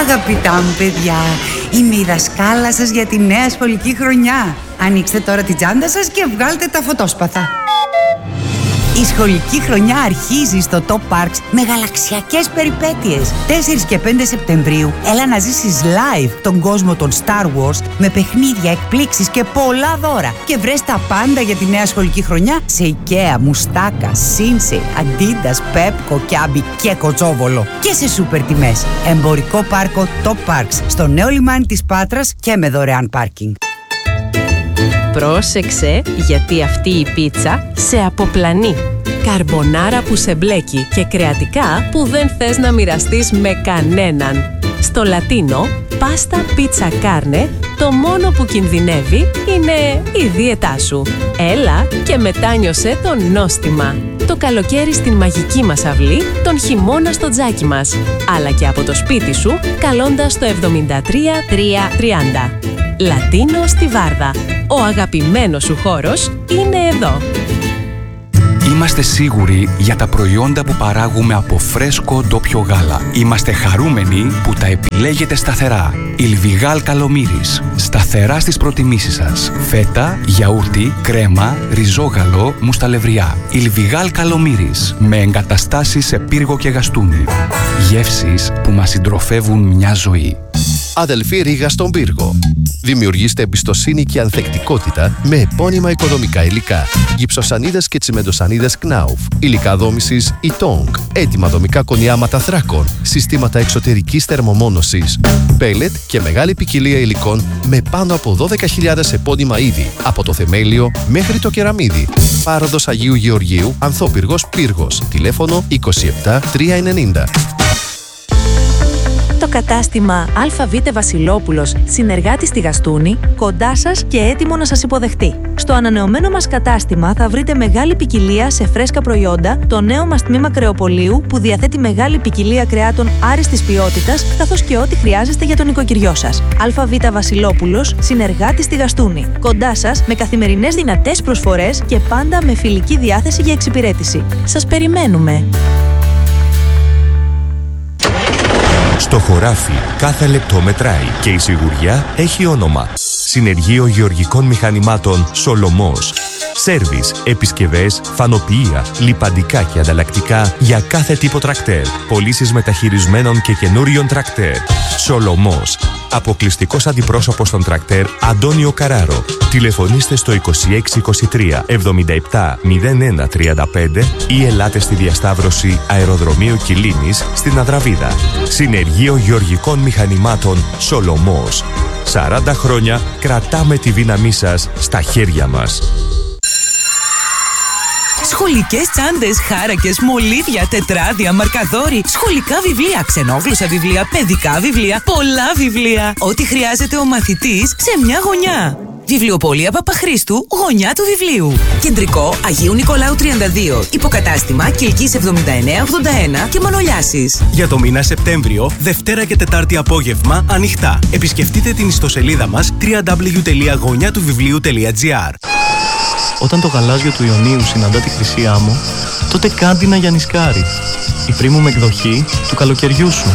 Αγαπητά μου παιδιά, είμαι η δασκάλα σας για τη νέα σχολική χρονιά. Ανοίξτε τώρα την τσάντα σας και βγάλτε τα φωτόσπαθα. Η σχολική χρονιά αρχίζει στο Top Parks με γαλαξιακές περιπέτειες. 4 και 5 Σεπτεμβρίου έλα να ζήσεις live τον κόσμο των Star Wars με παιχνίδια, εκπλήξεις και πολλά δώρα. Και βρες τα πάντα για τη νέα σχολική χρονιά σε IKEA, Μουστάκα, Sinsei, Adidas, Pepco, Kiabi και Κοτσόβολο. Και σε σούπερ τιμές. Εμπορικό πάρκο Top Parks στο νέο λιμάνι της Πάτρας και με δωρεάν πάρκινγκ. Πρόσεξε, γιατί αυτή η πίτσα σε αποπλανεί. Καρμπονάρα που σε μπλέκει και κρεατικά που δεν θες να μοιραστείς με κανέναν. Στο Λατίνο, πάστα πίτσα κάρνε, το μόνο που κινδυνεύει είναι η δίαιτά σου. Έλα και μετάνιωσε το νόστιμα. Το καλοκαίρι στην μαγική μας αυλή, τον χειμώνα στο τζάκι μας. Αλλά και από το σπίτι σου, καλώντας το 73330. Λατίνο στη Βάρδα. Ο αγαπημένος σου χώρος είναι εδώ. Είμαστε σίγουροι για τα προϊόντα που παράγουμε από φρέσκο ντόπιο γάλα. Είμαστε χαρούμενοι που τα επιλέγετε σταθερά. Ιλβιγάλ Καλομύρης. Σταθερά στις προτιμήσεις σας. Φέτα, γιαούρτι, κρέμα, ριζόγαλο, μουσταλευριά. Ιλβιγάλ Καλομύρης. Με εγκαταστάσεις σε πύργο και γαστούνι. Γεύσεις που μας συντροφεύουν μια ζωή. Αδελφή Ρήγα στον Πύργο. Δημιουργήστε εμπιστοσύνη και ανθεκτικότητα με επώνυμα οικοδομικά υλικά. Γυψοσανίδες και τσιμεντοσανίδες Knauf. Υλικά δόμησης Itong. Έτοιμα δομικά κονιάματα θράκων. Συστήματα εξωτερικής θερμομόνωσης. Πέλετ και μεγάλη ποικιλία υλικών με πάνω από 12.000 επώνυμα είδη. Από το θεμέλιο μέχρι το κεραμίδι. Πάροδος Αγίου Γεωργίου, Ανθόπυργος Πύργος. Τηλέφωνο 27 390. Το κατάστημα ΑΒ Βασιλόπουλος, συνεργάτη στη Γαστούνη, κοντά σας και έτοιμο να σας υποδεχτεί. Στο ανανεωμένο μας κατάστημα θα βρείτε μεγάλη ποικιλία σε φρέσκα προϊόντα, το νέο μας τμήμα κρεοπωλείου που διαθέτει μεγάλη ποικιλία κρεάτων άριστης ποιότητας, καθώς και ό,τι χρειάζεστε για τον οικοκυριό σας. ΑΒ Βασιλόπουλος, συνεργάτη στη Γαστούνη. Κοντά σας με καθημερινές δυνατές προσφορές και πάντα με φιλική διάθεση για εξυπηρέτηση. Σας περιμένουμε! Στο χωράφι κάθε λεπτό μετράει και η σιγουριά έχει όνομα. Συνεργείο Γεωργικών Μηχανημάτων Σολομός. Σέρβις, επισκευές, φανοποιεία, λιπαντικά και ανταλλακτικά για κάθε τύπο τρακτέρ. Πωλήσεις μεταχειρισμένων και καινούριων τρακτέρ. Σολομός. Αποκλειστικός αντιπρόσωπος των τρακτέρ Αντώνιο Καράρο. Τηλεφωνήστε στο 2623 77 01 35 ή ελάτε στη διασταύρωση Αεροδρομίου Κιλίνης στην Αδραβίδα. Συνεργείο Γεωργικών Μηχανημάτων Σολομός. 40 χρόνια κρατάμε τη δύναμή σας στα χέρια μας. Σχολικές τσάντες, χάρακες, μολύβια, τετράδια, μαρκαδόροι, σχολικά βιβλία, ξενόγλωσσα βιβλία, παιδικά βιβλία, πολλά βιβλία. Ό,τι χρειάζεται ο μαθητής σε μια γωνιά. Βιβλιοπωλεία Παπαχρήστου, γωνιά του βιβλίου. Κεντρικό Αγίου Νικολάου 32. Υποκατάστημα Κιλκής 7981 και Μανολιάσης. Για το μήνα Σεπτέμβριο, Δευτέρα και Τετάρτη απόγευμα, ανοιχτά. Επισκεφτείτε την ιστοσελίδα μας www.γωνιατουβιβλίου.gr. Όταν το γαλάζιο του Ιωνίου συναντά τη χρυσή άμμο, τότε κάντι να γιανισκάρει. Η premium εκδοχή του καλοκαιριού σου.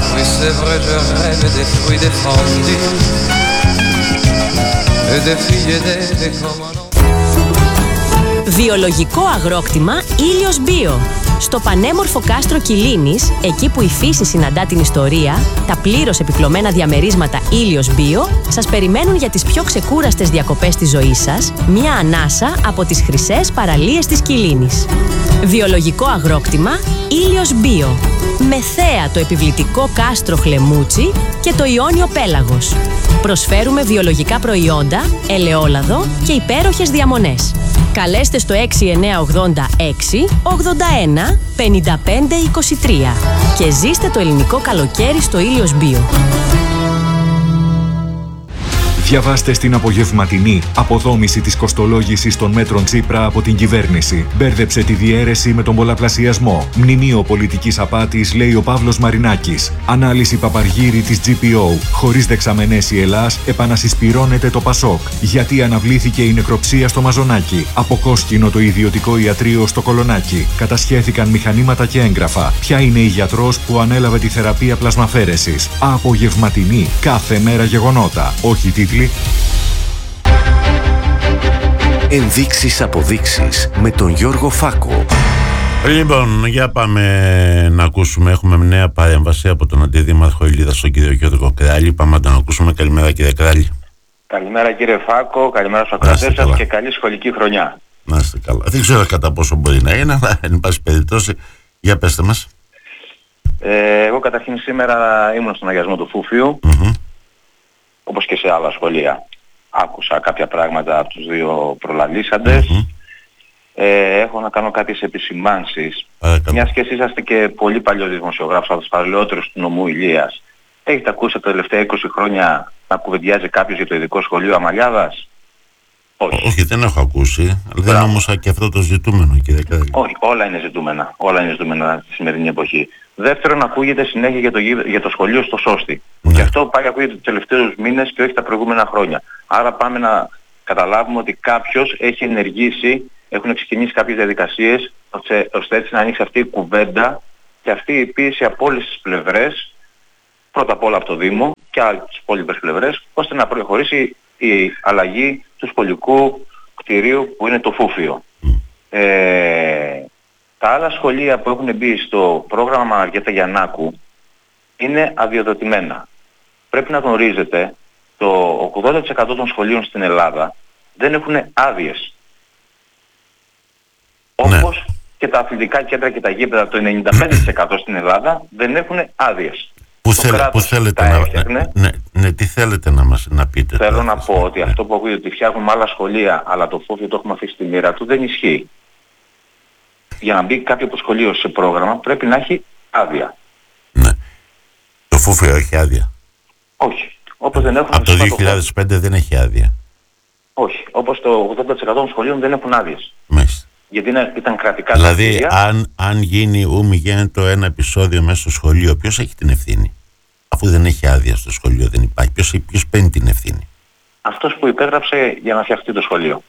Βιολογικό αγρόκτημα Ήλιος Bio. Στο πανέμορφο κάστρο Κιλίνης, εκεί που η φύση συναντά την ιστορία, τα πλήρως επιπλωμένα διαμερίσματα Ήλιος Bio σας περιμένουν για τις πιο ξεκούραστες διακοπές της ζωής σας, μια ανάσα από τις χρυσές παραλίες της Κιλίνης. Βιολογικό αγρόκτημα Ήλιος Bio. Με θέα το επιβλητικό κάστρο Χλεμούτσι και το Ιόνιο Πέλαγος. Προσφέρουμε βιολογικά προϊόντα, ελαιόλαδο και υπέροχες διαμονές. Καλέστε στο 6986 81 55 23 και ζήστε το ελληνικό καλοκαίρι στο Ήλιος Bio. Διαβάστε στην απογευματινή αποδόμηση της κοστολόγησης των μέτρων Τσίπρα από την κυβέρνηση. Μπέρδεψε τη διαίρεση με τον πολλαπλασιασμό. Μνημείο πολιτικής απάτης, λέει ο Παύλος Μαρινάκης. Ανάλυση Παπαργύρη της GPO. Χωρίς δεξαμενές η Ελλάς, επανασυσπυρώνεται το Πασόκ. Γιατί αναβλήθηκε η νεκροψία στο Μαζονάκι. Αποκόσκινο το ιδιωτικό ιατρείο στο Κολονάκι. Κατασχέθηκαν μηχανήματα και έγγραφα. Ποια είναι η γιατρός που ανέλαβε τη θεραπεία πλασμαφέρεσης. Απογευματινή. Κάθε μέρα γεγονότα. Όχι τίτλοι. Ενδείξεις αποδείξεις με τον Γιώργο Φάκο. Λοιπόν, για πάμε να ακούσουμε. Έχουμε νέα παρέμβαση από τον Αντιδήμαρχο Ιλίδας, τον κύριο Γιώργο Κράλη. Πάμε να τον ακούσουμε. Καλημέρα, κύριε Κράλη. Καλημέρα, κύριε Φάκο. Καλημέρα στους ακροατές σας και καλή σχολική χρονιά. Να είστε καλά. Δεν ξέρω κατά πόσο μπορεί να είναι, αλλά εν πάση περιπτώσει, για πέστε μας. Εγώ καταρχήν σήμερα ήμουν στον αγιασμό του Φούφιου, όπως και σε άλλα σχολεία. Άκουσα κάποια πράγματα από τους δύο προλαλήσαντες. Έχω να κάνω κάποιες επισημάνσεις. Μιας και εσείς είσαστε και πολύ παλιός δημοσιογράφος, από τους παλαιότερους του νομού Ηλίας. Έχετε ακούσει τα τελευταία 20 χρόνια να κουβεντιάζει κάποιος για το ειδικό σχολείο Αμαλιάδας? Όχι, δεν έχω ακούσει. Δεν είναι όμως και αυτό το ζητούμενο, κύριε Κράλη. Όχι, όλα είναι ζητούμενα. Όλα είναι ζητούμενα στη σημερινή εποχή. Δεύτερον, ακούγεται συνέχεια για το σχολείο στο Σώστη. Και αυτό πάλι ακούγεται τους τελευταίους μήνες και όχι τα προηγούμενα χρόνια. Άρα πάμε να καταλάβουμε ότι κάποιος έχει ενεργήσει, έχουν ξεκινήσει κάποιες διαδικασίες, ώστε έτσι να ανοίξει αυτή η κουβέντα και αυτή η πίεση από όλες τις πλευρές, πρώτα απ' όλα από το Δήμο και από τις υπόλοιπες πλευρές, ώστε να προχωρήσει η αλλαγή του σχολικού κτηρίου που είναι το Φούφιο. Τα άλλα σχολεία που έχουν μπει στο πρόγραμμα Μαριέτα Γιαννάκου είναι αδειοδοτημένα. Πρέπει να γνωρίζετε, το 80% των σχολείων στην Ελλάδα δεν έχουν άδειες. Όπως και τα αθλητικά κέντρα και τα γήπεδα, το 95% στην Ελλάδα δεν έχουν άδειες. Πού θέλετε τι θέλετε να πείτε? Θέλω να πω ότι αυτό που ακούγεται ότι φτιάχνουμε άλλα σχολεία, αλλά το Φούφιο το έχουμε αφήσει στη μοίρα του, δεν ισχύει. Για να μπει κάποιο σχολείο σε πρόγραμμα πρέπει να έχει άδεια. Ναι. Το Φούφιο έχει άδεια? Όχι. Όπως δεν έχουν από το 2005 δεν έχει άδεια? Όχι. Όπως το 80% των σχολείων δεν έχουν άδειες. Μάλιστα. Γιατί ήταν κρατικά δηλαδή σχολεία. αν γίνει το ένα επεισόδιο μέσα στο σχολείο, ποιος έχει την ευθύνη? Αφού δεν έχει άδεια στο σχολείο, δεν υπάρχει. Ποιος παίρνει την ευθύνη? Αυτός που υπέγραψε για να φτιαχτεί το σχολείο.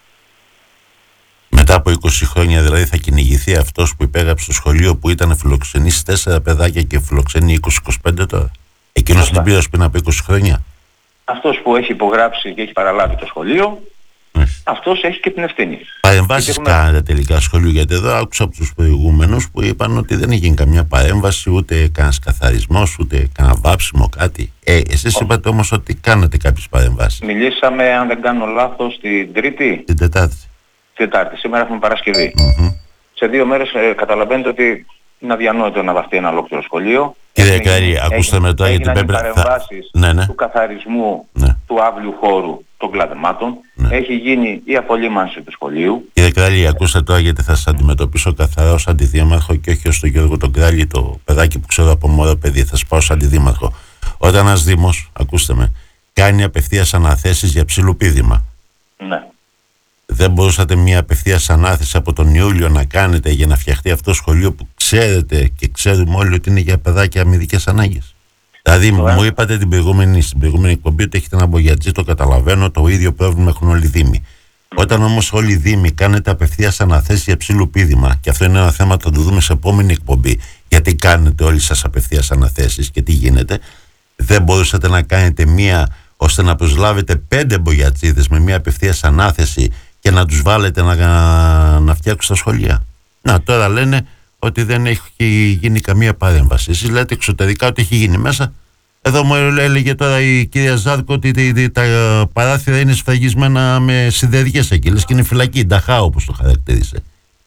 Μετά από 20 χρόνια δηλαδή θα κυνηγηθεί αυτός που υπέγραψε το σχολείο που ήταν φιλοξενήσει 4 παιδάκια και φιλοξενεί 20-25 τώρα? Εκείνος την πήρε πριν από 20 χρόνια. Αυτός που έχει υπογράψει και έχει παραλάβει το σχολείο, αυτός έχει και την ευθύνη. Παρεμβάσεις κάνατε τελικά σχολείο? Γιατί εδώ άκουσα από τους προηγούμενους που είπαν ότι δεν έγινε καμιά παρέμβαση, ούτε κανένας καθαρισμός, ούτε κανένα βάψιμο, κάτι. Εσείς είπατε όμως ότι κάνατε κάποιες παρεμβάσεις. Μιλήσαμε, αν δεν κάνω λάθος, την Τρίτη. Την Τετάρτη. Τετάρτη. Σήμερα έχουμε Παρασκευή. Σε 2 μέρες καταλαβαίνετε ότι είναι αδιανόητο να βαφτεί ένα ολόκληρο σχολείο. Κύριε Κράλη, ακούστε με τώρα γιατί πρέπει να παρεμβάσεις του καθαρισμού του αύλιου χώρου των κλαδεμάτων. Έχει γίνει η απολύμανση του σχολείου. Κύριε Κράλη, ακούστε τώρα γιατί θα σας αντιμετωπίσω καθαρά ως αντιδήμαρχο και όχι ως τον Γιώργο τον Κράλη, το παιδάκι που ξέρω από μωρό παιδί. Θα σας πάω ως αντιδήμαρχο. Όταν ένας Δήμος, ακούστε με, κάνει απευθείας αναθέσεις για ψιλοπίδημα. Ναι. Δεν μπορούσατε μια απευθείας ανάθεση από τον Ιούλιο να κάνετε για να φτιαχτεί αυτό το σχολείο που ξέρετε και ξέρουμε όλοι ότι είναι για παιδάκια με ειδικές ανάγκες? Δηλαδή μου είπατε στην προηγούμενη εκπομπή ότι έχετε ένα μπογιατζή, το καταλαβαίνω, το ίδιο πρόβλημα έχουν όλοι οι Δήμοι. Όταν όμως όλοι οι Δήμοι κάνετε απευθείας αναθέσεις για ψιλοπίδημα, και αυτό είναι ένα θέμα που θα το δούμε σε επόμενη εκπομπή, γιατί κάνετε όλοι σας απευθείας αναθέσεις και τι γίνεται, δεν μπορούσατε να κάνετε μία ώστε να προσλάβετε 5 μπογιατζίδες με μία απευθείας ανάθεση και να τους βάλετε να φτιάξουν τα σχολεία? Να, τώρα λένε ότι δεν έχει γίνει καμία παρέμβαση. Εσείς λέτε εξωτερικά ότι έχει γίνει μέσα. Εδώ μου έλεγε τώρα η κυρία Ζάρκο ότι τα παράθυρα είναι σφραγισμένα με σιδεριές εκεί. Λες και είναι φυλακή, νταχά όπως το χαρακτήρισε.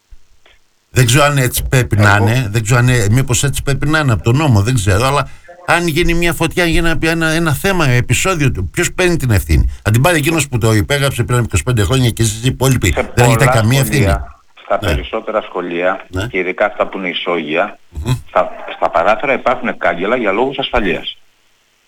Δεν ξέρω αν έτσι πρέπει να είναι. Δεν ξέρω μήπως έτσι πρέπει να είναι από τον νόμο, δεν ξέρω. Αλλά αν γίνει μια φωτιά για ένα θέμα, επεισόδιο του, ποιος παίρνει την ευθύνη? Αν την πάρει εκείνος που το υπέγραψε πριν 25 χρόνια και εσείς οι υπόλοιποι δεν έχετε καμία ευθύνη? Στα περισσότερα σχολεία, και ειδικά αυτά που είναι ισόγεια, στα παράθυρα υπάρχουν κάγκελα για λόγους ασφαλείας.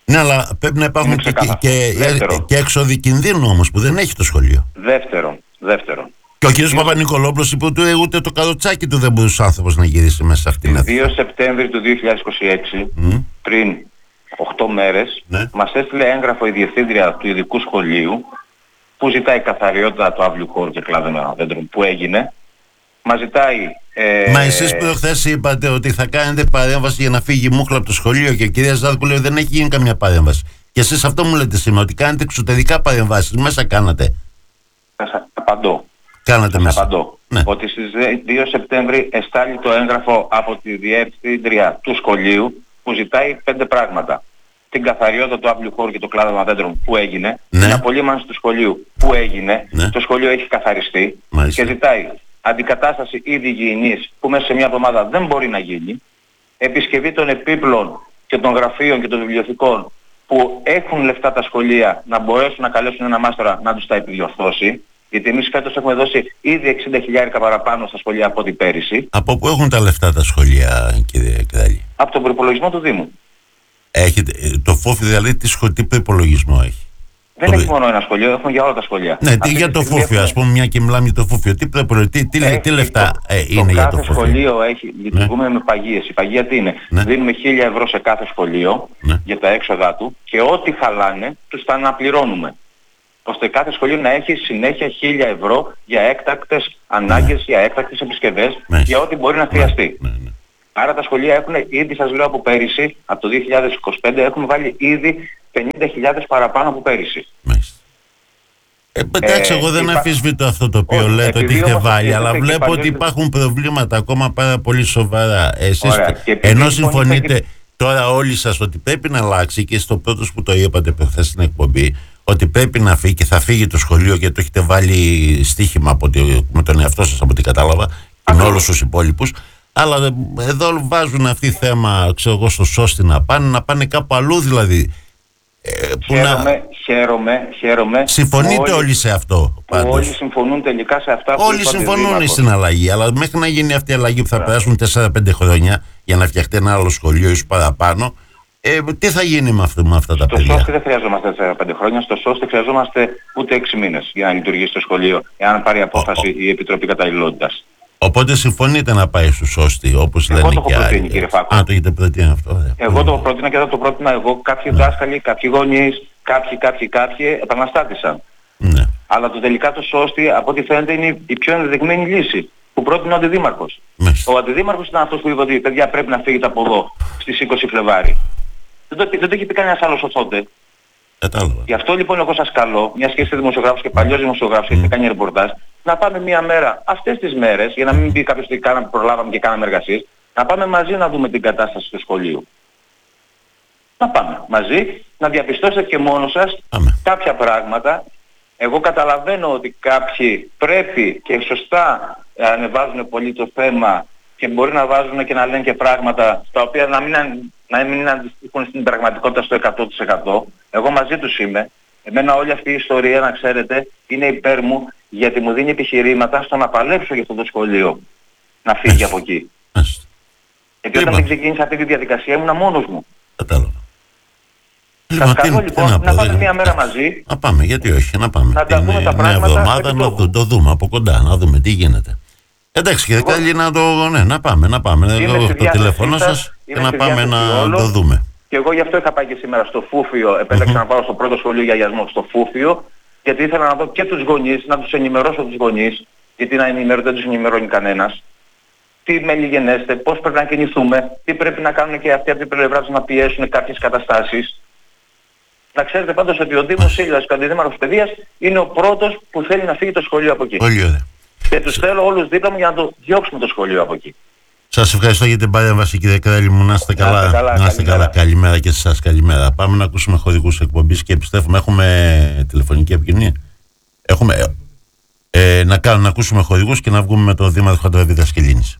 Ναι, αλλά πρέπει να υπάρχουν και έξοδοι κινδύνου όμως που δεν έχει το σχολείο. Δεύτερον. Και ο κ. Παπα-Νικολόπουλος είπε ότι ούτε το καροτσάκι του δεν μπορούσε ο άνθρωπος να γυρίσει μέσα σε αυτήν. 2 Σεπτέμβρη του 2026, πριν 8 μέρες, μας έστειλε έγγραφο η διευθύντρια του ειδικού σχολείου που ζητάει καθαριότητα του αύλιου χώρου και κλάδων δέντρων που έγινε. Μας ζητάει... Μα εσείς προχθές είπατε ότι θα κάνετε παρέμβαση για να φύγει η μούχλα από το σχολείο και η κυρία Ζάδικου λέει δεν έχει γίνει καμία παρέμβαση. Και εσείς αυτό μου λέτε σήμερα, ότι κάνετε εξωτερικά παρεμβάσεις. Μέσα κάνατε. Απαντώ. Κάνατε μέσα. Ναι. Ότι στις 2 Σεπτέμβρη εστάλει το έγγραφο από τη διευθύντρια του σχολείου που ζητάει 5 πράγματα. Την καθαριότητα του αύλιου χώρου και το κλάδο δέντρων που έγινε, την απολύμανση του σχολείου που έγινε, το σχολείο έχει καθαριστεί και ζητάει αντικατάσταση είδη υγιεινής που μέσα σε μια εβδομάδα δεν μπορεί να γίνει, επισκευή των επίπλων και των γραφείων και των βιβλιοθηκών που έχουν λεφτά τα σχολεία να μπορέσουν να καλέσουν ένα μάστορα να τους τα επιδιορθώσει. Γιατί εμείς φέτος έχουμε δώσει ήδη 60.000 παραπάνω στα σχολεία από την πέρυσι. Από πού έχουν τα λεφτά τα σχολεία, κύριε Κράλη? Από τον προϋπολογισμό του Δήμου. Έχετε, το ΦΟΦ δηλαδή τι προϋπολογισμό έχει? Δεν έχει μόνο ένα σχολείο, έχουμε για όλα τα σχολεία. Ναι, για το ΦΟΦΙΟ, ας πούμε, μια και μιλάμε για το ΦΟΦΙΟ. Τι λεφτά είναι για το ΦΟΦΙΟ? Κάθε σχολείο λειτουργούμε με παγίες. Η παγία τι είναι? Δίνουμε 1.000 ευρώ σε κάθε σχολείο για τα έξοδά του και ό,τι χαλάνε τους τα αναπληρώνουμε. Ώστε κάθε σχολείο να έχει συνέχεια 1.000 ευρώ για έκτακτες ανάγκες, για έκτακτες επισκευές, για ό,τι μπορεί να χρειαστεί. Άρα τα σχολεία έχουν ήδη, σας λέω, από πέρυσι, από το 2025, έχουμε βάλει ήδη 50.000 παραπάνω από πέρυσι. Εντάξει, εγώ δεν αμφισβητώ αυτό το οποίο λέτε ότι έχετε βάλει, αλλά βλέπω ότι υπάρχουν προβλήματα ακόμα πάρα πολύ σοβαρά. Εσείς, ενώ συμφωνείτε τώρα όλοι σας ότι πρέπει να αλλάξει, και στο πρώτος που το είπατε προχθές στην εκπομπή, ότι πρέπει να φύγει και θα φύγει το σχολείο και το έχετε βάλει στοίχημα με τον εαυτό σας από ό,τι κατάλαβα και με όλους τους υπόλοιπους. Αλλά εδώ βάζουν αυτή θέμα, ξέρω εγώ, στο σώστη να πάνε κάπου αλλού δηλαδή. Χαίρομαι. Συμφωνείτε όλοι σε αυτό? Όλοι συμφωνούν τελικά σε αυτά που όλοι συμφωνούν στην αλλαγή, αλλά μέχρι να γίνει αυτή η αλλαγή που θα περάσουν 4-5 χρόνια για να φτιαχτεί ένα άλλο σχολείο ίσως παραπάνω, τι θα γίνει με αυτά τα παιδιά? Στο σώστη δεν χρειαζόμαστε 4-5 χρόνια, στο σώστη χρειαζόμαστε ούτε 6 μήνες για να λειτουργήσει το σχολείο, εάν πάρει απόφαση η Επιτροπή Καταλληλότητας. Οπότε συμφωνείτε να πάει στο σώστη, όπως λένε και άλλοι? Εγώ το έχω προτείνει, κύριε Φάκο. Το έχετε προτείνει αυτό? Εγώ το πρότεινα και θα το πρότεινα εγώ. Κάποιοι δάσκαλοι, κάποιοι γονείς, κάποιοι επαναστάτησαν. Αλλά τελικά το σώστη, από ό,τι φαίνεται, είναι η πιο ενδεδειγμένη λύση που πρότεινε ο αντιδήμαρχος. Ο αντιδήμαρχος ήταν αυτός που είπε ότι παιδιά πρέπει να φύγετε από εδώ στις 20 Φλεβάρι. Δεν το έχει πει κανένας άλλος ως τότε. Γι' αυτό λοιπόν εγώ σας καλώ, μιας και είστε δημοσιογράφος και παλιός δημοσιογράφος και έχετε κάνει ρεπορτάζ, να πάμε μια μέρα, αυτές τις μέρες, για να μην πει κάποιος ότι προλάβαμε και κάναμε εργασίες, να πάμε μαζί να δούμε την κατάσταση του σχολείου. Να πάμε μαζί, να διαπιστώσετε και μόνος σας κάποια πράγματα. Εγώ καταλαβαίνω ότι κάποιοι πρέπει και σωστά ανεβάζουν πολύ το θέμα και μπορεί να βάζουν και να λένε και πράγματα τα οποία να μην αντιστοιχούν στην πραγματικότητα στο 100%. Εγώ μαζί τους είμαι. Εμένα όλη αυτή η ιστορία, να ξέρετε, είναι υπέρ μου, γιατί μου δίνει επιχειρήματα στο να παλέψω για αυτό το σχολείο να φύγει από εκεί. Γιατί όταν δεν ξεκίνησα αυτή τη διαδικασία ήμουν μόνος μου. Κατάλαβα. Σας καλώ λοιπόν να πάμε μια μέρα μαζί. Να πάμε, γιατί όχι, να πάμε. Να τα δούμε τα πράγματα. Μια εβδομάδα να το δούμε από κοντά, να δούμε τι γίνεται. Εντάξει, και καλή να πάμε. Το τηλέφωνο σας και να πάμε να το δούμε. Και εγώ γι' αυτό είχα πάει και σήμερα στο Φούφιο, επέλεξα να πάω στο πρώτο σχολείο για αγιασμό στο Φούφιο, γιατί ήθελα να δω και τους γονείς, να τους ενημερώσω τους γονείς, γιατί δεν τους ενημερώνει κανένας. Τι μελιγενέστε, πώς πρέπει να κινηθούμε, τι πρέπει να κάνουν και αυτοί από την πλευρά τους να πιέσουν κάποιες καταστάσεις. Να ξέρετε πάντως ότι ο Δήμος Ήλιας, ο αντιδήμαρχος παιδείας, είναι ο πρώτος που θέλει να φύγει το σχολείο από εκεί. Πολύ ωραία. Και τους θέλω όλους δίπλα μου για να το διώξουμε το σχολείο από εκεί. Σας ευχαριστώ για την παρέμβαση, κύριε Κράλη μου. Να είστε καλά. Καλημέρα και σε εσάς. Καλημέρα. Πάμε να ακούσουμε χορηγούς εκπομπής και επιστρέφουμε. Έχουμε τηλεφωνική επικοινωνία? Έχουμε. Να ακούσουμε χορηγούς και να βγούμε με τον Δήμαρχο Ανδρέα Δασκελίνης.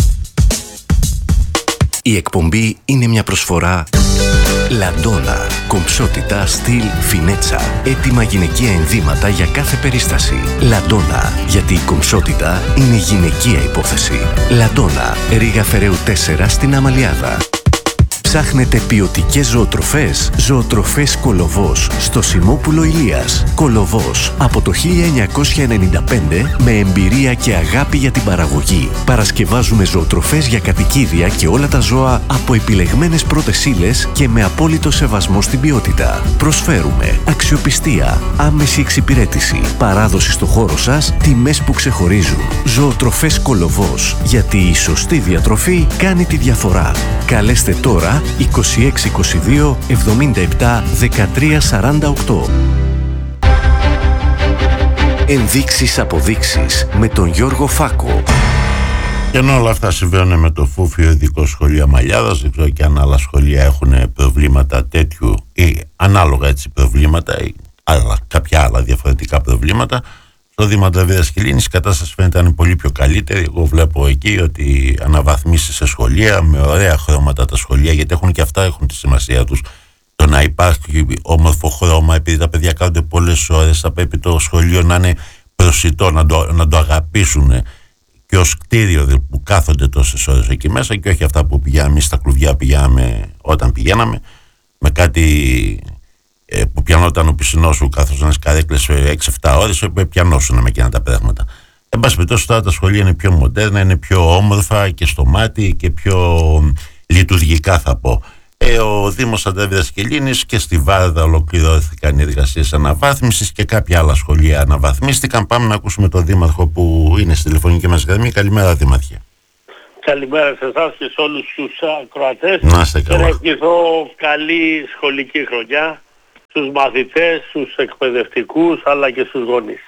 Η εκπομπή είναι μια προσφορά Λαντόνα. Κομψότητα, στυλ, φινέτσα. Έτοιμα γυναικεία ενδύματα για κάθε περίσταση. Λαντόνα. Γιατί η κομψότητα είναι γυναικεία υπόθεση. Λαντόνα. Ρήγα Φεραίου 4 στην Αμαλιάδα. Ψάχνετε ποιοτικές ζωοτροφές? Ζωοτροφές Κολοβός, στο Σιμόπουλο Ηλίας. Κολοβός, από το 1995, με εμπειρία και αγάπη για την παραγωγή. Παρασκευάζουμε ζωοτροφές για κατοικίδια και όλα τα ζώα από επιλεγμένες πρώτες ύλες και με απόλυτο σεβασμό στην ποιότητα. Προσφέρουμε αξιοπιστία, άμεση εξυπηρέτηση, παράδοση στο χώρο σας, τιμές που ξεχωρίζουν. Ζωοτροφές Κολοβός, γιατί η σωστή διατροφή κάνει τη διαφορά. Καλέστε τώρα 2622 77 13 48. Ενδείξεις αποδείξεις με τον Γιώργο Φάκο. Και ενώ όλα αυτά συμβαίνουν με το Φούφιο Ειδικό Σχολείο Αμαλιάδας, δεν ξέρω και αν άλλα σχολεία έχουν προβλήματα τέτοιου ή ανάλογα έτσι προβλήματα ή κάποια άλλα διαφορετικά προβλήματα. Στο Δήμα Δραβίδας Κιλίνης η κατάσταση φαίνεται να είναι πολύ πιο καλύτερη. Εγώ βλέπω εκεί ότι αναβαθμίσεις σε σχολεία με ωραία χρώματα τα σχολεία, γιατί έχουν και αυτά έχουν τη σημασία τους. Το να υπάρχει όμορφο χρώμα, επειδή τα παιδιά κάνονται πολλές ώρες, θα πρέπει το σχολείο να είναι προσιτό, να το αγαπήσουν και ως κτίριο που κάθονται τόσες ώρες εκεί μέσα, και όχι αυτά που πηγαίναμε εμείς στα κλουβιά, όταν πηγαίναμε με κάτι που πιανόταν ο πισινός σου καθώς να καρέκλες 6-7 ώρες, πιανόσουν με εκείνα τα πράγματα. Εν πάση περιπτώσει, τώρα τα σχολεία είναι πιο μοντέρνα, είναι πιο όμορφα και στο μάτι και πιο λειτουργικά, θα πω. Ο Δήμος Δραβίδας Κιλίνης και στη Βάρδα ολοκληρώθηκαν οι εργασίες αναβάθμισης και κάποια άλλα σχολεία αναβαθμίστηκαν. Πάμε να ακούσουμε τον Δήμαρχο που είναι στη τηλεφωνική μας γραμμή. Καλημέρα, Δήμαρχε. Καλημέρα σε εσάς και σε όλους τους ακροατές. Να είστε καλά. Να ευχηθώ καλή σχολική χρονιά στους μαθητές, στους εκπαιδευτικούς αλλά και στους γονείς.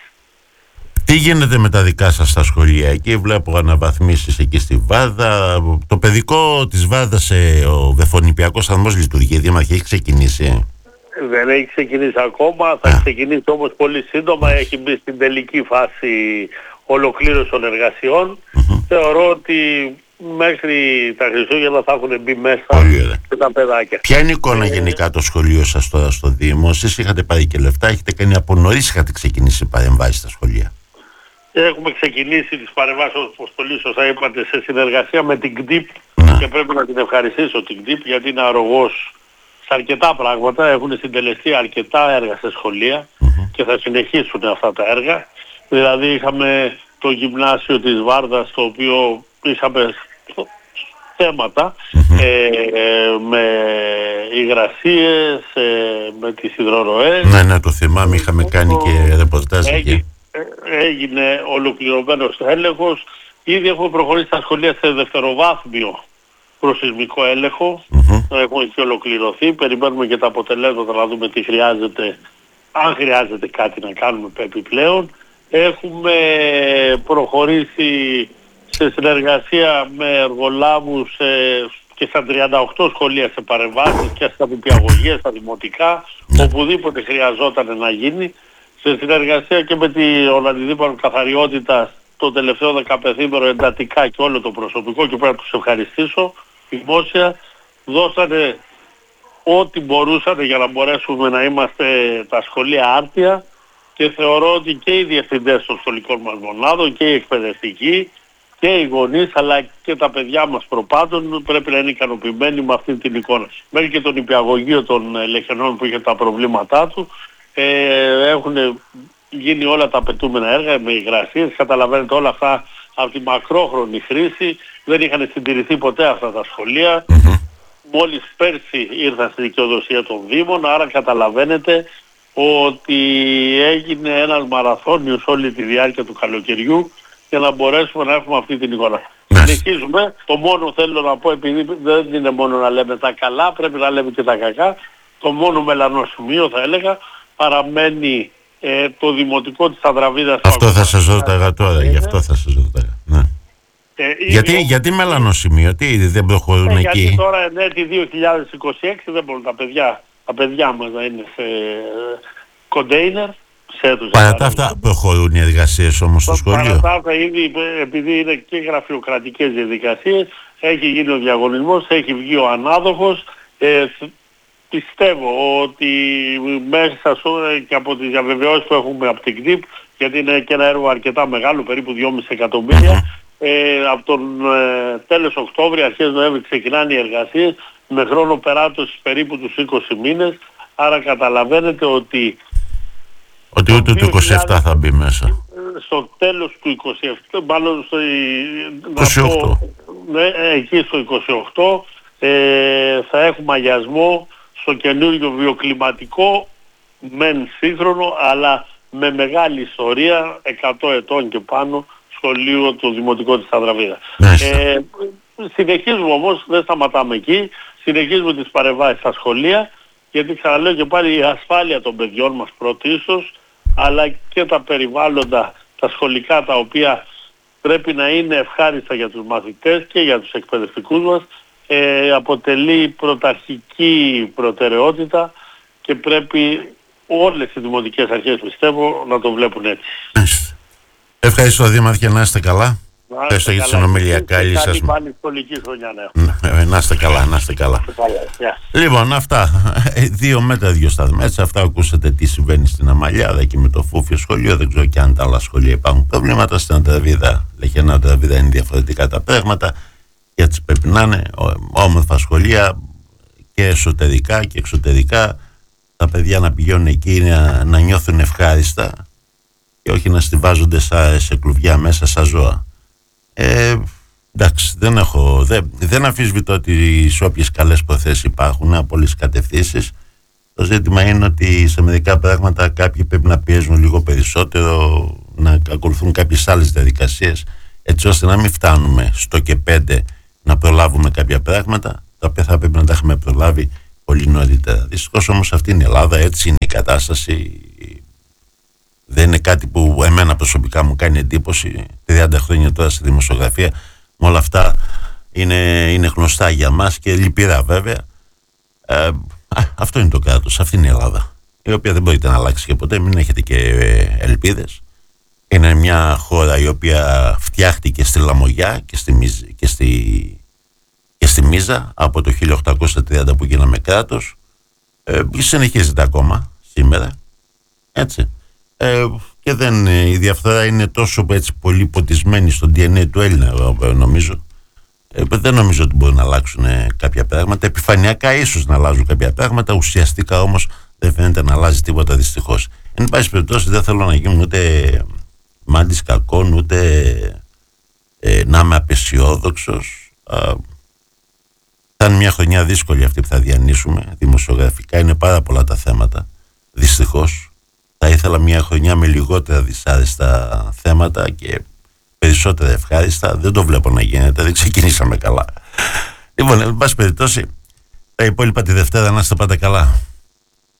Τι γίνεται με τα δικά σας στα σχολεία? Εκεί βλέπω αναβαθμίσεις εκεί στη Βάρδα. Το παιδικό της Βάρδας, ο Βεφονιπιακός Σταθμός λειτουργεί, Δήμαρχε, έχει ξεκινήσει? Δεν έχει ξεκινήσει ακόμα, θα ξεκινήσει όμως πολύ σύντομα. Έχει μπει στην τελική φάση ολοκλήρωση των εργασιών. Θεωρώ ότι μέχρι τα Χριστούγεννα θα έχουν μπει μέσα και τα παιδάκια. Ποια είναι η εικόνα γενικά το σχολείο σας τώρα στο Δήμο? Εσείς είχατε πάρει και λεφτά, έχετε κάνει από νωρίς, είχατε ξεκινήσει παρεμβάσεις στα σχολεία? Έχουμε ξεκινήσει τις παρεμβάσεις, όπως πολύ σωστά είπατε, σε συνεργασία με την ΚΔΙΠ και πρέπει να την ευχαριστήσω την ΚΔΙΠ, γιατί είναι αρρωγός σε αρκετά πράγματα. Έχουν συντελεστεί αρκετά έργα σε σχολεία και θα συνεχίσουν αυτά τα έργα. Δηλαδή είχαμε το γυμνάσιο της Βάρδας, το οποίο είχαμε θέματα με υγρασίες, με τις υδροροές. Ναι, το θυμάμαι, είχαμε κάνει και ρεπορτάζ εκεί. Έγινε ολοκληρωμένος έλεγχος. Ήδη έχουμε προχωρήσει στα σχολεία σε δευτεροβάθμιο προσεισμικό έλεγχο. Έχουμε και ολοκληρωθεί. Περιμένουμε και τα αποτελέσματα να δούμε τι χρειάζεται, αν χρειάζεται κάτι να κάνουμε επιπλέον. Έχουμε προχωρήσει σε συνεργασία με εργολάβους και στα 38 σχολεία σε παρεμβάσεις και στα νηπιαγωγεία, στα δημοτικά, οπουδήποτε χρειαζόταν να γίνει. Σε συνεργασία και με την Αντιδήμαρχο Καθαριότητας το τελευταίο 15 εντατικά και όλο το προσωπικό, και πρέπει να τους ευχαριστήσω δημόσια, δώσανε ό,τι μπορούσαν για να μπορέσουμε να είμαστε τα σχολεία άρτια, και θεωρώ ότι και οι διευθυντές των σχολικών μας μονάδων και οι εκπαιδευτικοί και οι γονείς αλλά και τα παιδιά μας προπάντων πρέπει να είναι ικανοποιημένοι με αυτή την εικόνα. Μέχρι και το νηπιαγωγείο των Λεχενών που είχε τα προβλήματά του, έχουν γίνει όλα τα απαιτούμενα έργα με υγρασίες. Καταλαβαίνετε, όλα αυτά από τη μακρόχρονη χρήση δεν είχαν συντηρηθεί ποτέ αυτά τα σχολεία. Μόλις πέρσι ήρθαν στη δικαιοδοσία των Δήμων, άρα καταλαβαίνετε ότι έγινε ένας μαραθώνιος όλη τη διάρκεια του καλοκαιριού για να μπορέσουμε να έχουμε αυτή την εικόνα. Συνεχίζουμε. Το μόνο θέλω να πω, επειδή δεν είναι μόνο να λέμε τα καλά, πρέπει να λέμε και τα κακά. Το μόνο μελανό σημείο, θα έλεγα, παραμένει το δημοτικό της Ανδραβίδας. Αυτό θα σας ρωτάγα τώρα, γι' αυτό θα σας ρωτάγα. Ναι. Γιατί μελανό σημείο, τι δεν προχωρούν εκεί? Γιατί τώρα ενέτη 2026 δεν μπορούν τα παιδιά μας να είναι σε κοντέινερ. Παρά τα αυτά προχωρούν οι εργασίες όμως στο σχολείο? Παρά τα αυτά, ήδη, επειδή είναι και γραφειοκρατικές διαδικασίες, έχει γίνει ο διαγωνισμός, έχει βγει ο ανάδοχος. Πιστεύω ότι μέσα και από τις διαβεβαιώσεις που έχουμε από την ΚΔΙΠ, γιατί είναι και ένα έργο αρκετά μεγάλο, περίπου 2,5 εκατομμύρια, από τον τέλος Οκτώβρη, αρχές Νοέμβρη ξεκινάνε οι εργασίες. με χρόνο περάτωσης περίπου τους 20 μήνες. Άρα καταλαβαίνετε ότι ούτε το 27 θα μπει μέσα. Στο τέλος του 27, μάλλον στο 28. Εκεί στο 28 θα έχουμε αγιασμό στο καινούργιο βιοκλιματικό, μεν σύγχρονο, αλλά με μεγάλη ιστορία, 100 ετών και πάνω, σχολείο του Δημοτικού της Ανδραβίδας. Συνεχίζουμε όμως, δεν σταματάμε εκεί, συνεχίζουμε τις παρεμβάσεις στα σχολεία, γιατί ξαναλέω και πάλι η ασφάλεια των παιδιών μας πρωτίστως, αλλά και τα περιβάλλοντα, τα σχολικά, τα οποία πρέπει να είναι ευχάριστα για τους μαθητές και για τους εκπαιδευτικούς μας, αποτελεί πρωταρχική προτεραιότητα και πρέπει όλες οι δημοτικές αρχές, πιστεύω, να το βλέπουν έτσι. Ευχαριστώ Δήμαρχε, να είστε καλά. Ευχαριστώ για τη συνομιλία. Καλή σας. Καλή σχολική χρονιά, να είστε καλά, να είστε καλά. Λοιπόν, αυτά. 2 μέτρα, 2 σταθμά. Έτσι, αυτά ακούσατε τι συμβαίνει στην Αμαλιάδα και με το Φούφιο σχολείο. Δεν ξέρω και αν τα άλλα σχολεία υπάρχουν προβλήματα. Στην Ανδραβίδα, Λεχενά Ανδραβίδα, είναι διαφορετικά τα πράγματα. Και έτσι πρέπει να είναι όμορφα σχολεία και εσωτερικά και εξωτερικά. Τα παιδιά να πηγαίνουν εκεί να νιώθουν ευχάριστα και όχι να στιβάζονται σε κλουβιά μέσα σαν ζώα. Εντάξει, δεν αμφισβητώ ότι σε όποιες καλές προθέσεις υπάρχουν από όλες τις κατευθύνσεις. Το ζήτημα είναι ότι σε μερικά πράγματα κάποιοι πρέπει να πιέζουν λίγο περισσότερο, να ακολουθούν κάποιες άλλες διαδικασίες, έτσι ώστε να μην φτάνουμε στο και 5 να προλάβουμε κάποια πράγματα τα οποία θα πρέπει να τα έχουμε προλάβει πολύ νωρίτερα. Δυστυχώς όμως αυτή είναι η Ελλάδα, έτσι είναι η κατάσταση. Δεν είναι κάτι που εμένα προσωπικά μου κάνει εντύπωση. 30 χρόνια τώρα στη δημοσιογραφία, με όλα αυτά είναι γνωστά για μας και λυπηρά βέβαια. Αυτό είναι το κράτος, αυτή είναι η Ελλάδα, η οποία δεν μπορείτε να αλλάξει και ποτέ, μην έχετε και ελπίδες. Είναι μια χώρα η οποία φτιάχτηκε στη Λαμογιά και στη Μίζα από το 1830 που γίναμε κράτος, και συνεχίζεται ακόμα σήμερα, έτσι. Και η διαφθορά είναι τόσο έτσι πολύ ποτισμένη στο DNA του Έλληνα, νομίζω. Δεν νομίζω ότι μπορούν να αλλάξουν κάποια πράγματα. Επιφανειακά ίσως να αλλάζουν κάποια πράγματα, ουσιαστικά όμως δεν φαίνεται να αλλάζει τίποτα, δυστυχώς. Εν πάση περιπτώσει, δεν θέλω να γίνω ούτε μάντης κακών, ούτε να είμαι απεσιόδοξος. Θα είναι μια χρονιά δύσκολη αυτή που θα διανύσουμε. Δημοσιογραφικά είναι πάρα πολλά τα θέματα, δυστυχώς. Θα ήθελα μια χρονιά με λιγότερα δυσάρεστα θέματα και περισσότερα ευχάριστα. Δεν το βλέπω να γίνεται, δεν ξεκινήσαμε καλά. Λοιπόν, εν πάση περιπτώσει, τα υπόλοιπα τη Δευτέρα να είστε πάντα καλά.